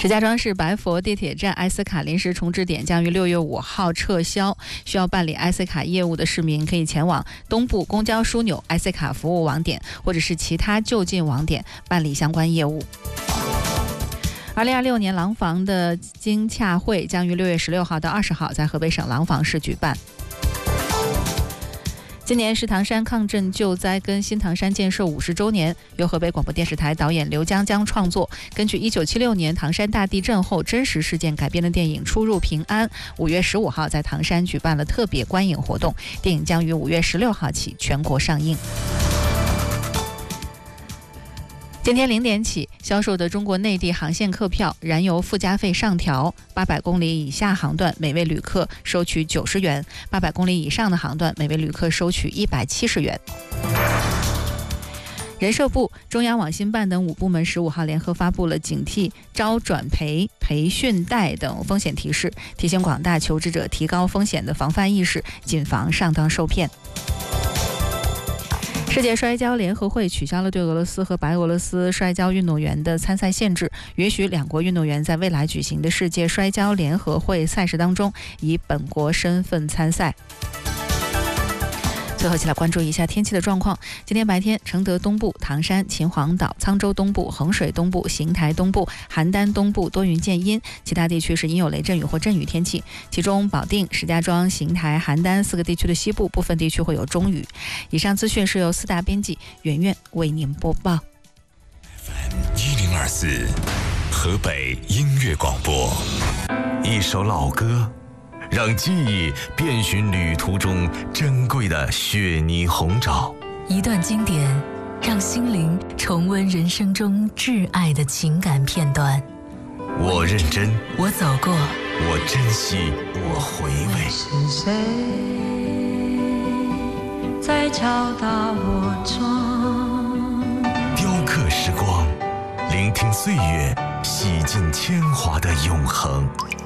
石家庄市白佛地铁站 IC 卡临时重置点将于6月5号撤销，需要办理 IC 卡业务的市民可以前往东部公交枢纽 IC 卡服务网点或者是其他就近网点办理相关业务。2026年廊坊的经洽会将于6月16号到20号在河北省廊坊市举办。今年是唐山抗震救灾跟新唐山建设50周年，由河北广播电视台导演刘江江创作，根据1976年唐山大地震后真实事件改编的电影《出入平安》，5月15号在唐山举办了特别观影活动，电影将于5月16号起全国上映。今天0点起销售的中国内地航线客票，燃油附加费上调，800公里以下航段每位旅客收取90元，800公里以上的航段每位旅客收取170元。人社部、中央网信办等5部门15号联合发布了警惕招转赔、培训贷等风险提示，提醒广大求职者提高风险的防范意识，谨防上当受骗。世界摔跤联合会取消了对俄罗斯和白俄罗斯摔跤运动员的参赛限制，允许两国运动员在未来举行的世界摔跤联合会赛事当中以本国身份参赛。最后，一起来关注一下天气的状况。今天白天，承德东部、唐山、秦皇岛、沧州东部、衡水东部、邢台东部、邯郸东部多云见阴，其他地区是阴有雷阵雨或阵雨天气。其中，保定、石家庄、邢台、邯郸4个地区的西部部分地区会有中雨。以上资讯是由4大编辑圆圆为您播报。 FM1024，河北音乐广播，一首老歌。让记忆遍寻旅途中珍贵的雪泥红枣， 一段经典，让心灵重温人生中挚爱的情感片段。 我认真， 我走过， 我珍惜，我回味。 是谁在敲打我窗？ 雕刻时光，聆听岁月洗尽铅华的永恒。